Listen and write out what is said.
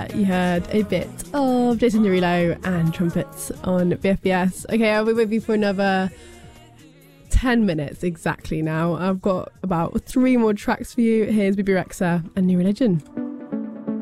there, you heard a bit of Jason Derulo and trumpets on BFBS. Okay, I'll be with you for another 10 minutes exactly now. I've got about 3 more tracks for you. Here's Bebe Rexha and New Religion.